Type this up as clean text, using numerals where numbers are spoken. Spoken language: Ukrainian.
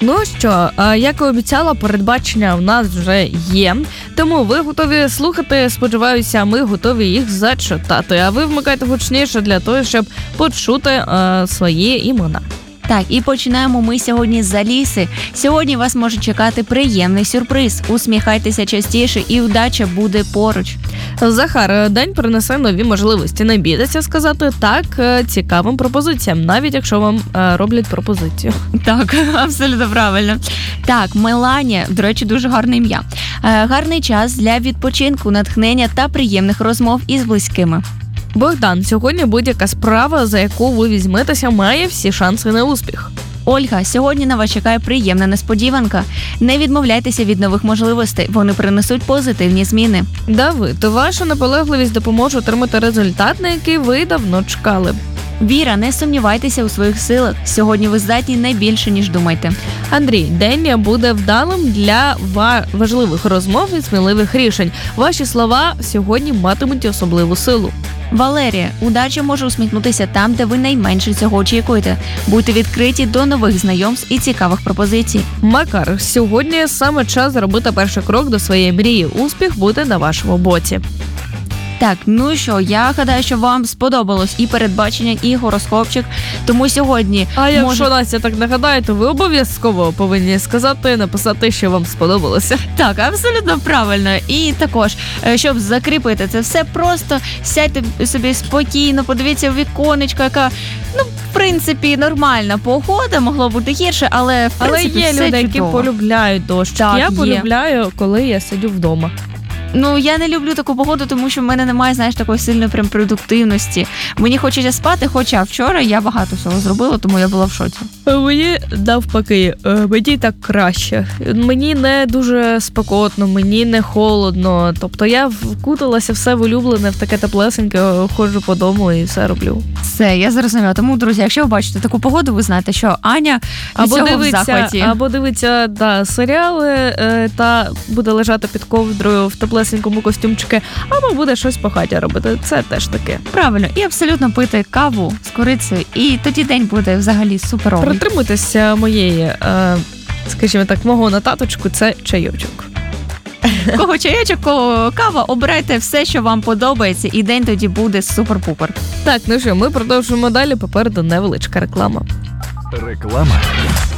Ну що, як і обіцяла, передбачення в нас вже є, тому ви готові слухати, сподіваюся, ми готові їх зачитати, а ви вмикайте гучніше для того, щоб почути свої імена. Так, і починаємо ми сьогодні з Аліси. Сьогодні вас може чекати приємний сюрприз. Усміхайтеся частіше і удача буде поруч. Захар, день принесе нові можливості. Не бійтеся сказати так цікавим пропозиціям, навіть якщо вам роблять пропозицію. Так, абсолютно правильно. Так, Меланія, до речі, дуже гарне ім'я. Гарний час для відпочинку, натхнення та приємних розмов із близькими. Богдан, сьогодні будь-яка справа, за яку ви візьметеся, має всі шанси на успіх. Ольга, сьогодні на вас чекає приємна несподіванка. Не відмовляйтеся від нових можливостей, вони принесуть позитивні зміни. Давид, ваша наполегливість допоможе отримати результат, на який ви давно чекали. Віра, не сумнівайтеся у своїх силах. Сьогодні ви здатні не більше, ніж думаєте. Андрій, день буде вдалим для важливих розмов і сміливих рішень. Ваші слова сьогодні матимуть особливу силу. Валерія, удача може усміхнутися там, де ви найменше цього очікуєте. Будьте відкриті до нових знайомств і цікавих пропозицій. Макар, сьогодні саме час зробити перший крок до своєї мрії. Успіх буде на вашому боці. Так, ну що, я гадаю, що вам сподобалось і передбачення, і гороскопчик, тому сьогодні... А якщо, Настя, так нагадає, то ви обов'язково повинні написати, що вам сподобалося. Так, абсолютно правильно. І також, щоб закріпити це все, просто сядьте собі спокійно, подивіться в віконечко, яка, в принципі, нормальна погода, могло бути гірше, але, в принципі, є все люди, які чудово. полюбляють дощ. Так, я є. полюбляю, коли я сидю вдома. Я не люблю таку погоду, тому що в мене немає, такої сильної прям продуктивності. Мені хочеться спати, хоча вчора я багато всього зробила, тому я була в шоці. Мені навпаки, мені так краще. Мені не дуже спекотно, мені не холодно. Тобто я вкуталася все в улюблене, в таке теплесеньке, ходжу по дому і все роблю. Все, я зрозуміла. Тому, друзі, якщо ви бачите таку погоду, ви знаєте, що Аня в захваті. Або дивиться серіали та буде лежати під ковдрою в теплесенькому костюмчику, або буде щось по хаті робити. Це теж таке. Правильно. І абсолютно пити каву з корицею. І тоді день буде взагалі суперовий. Притримуйтеся моєї, скажімо так, мого нотаточку, це чайочок. Кого чайочок, кого кава, обирайте все, що вам подобається, і день тоді буде супер-пупер. Так, ну що, ми продовжуємо далі, попереду невеличка реклама. Реклама.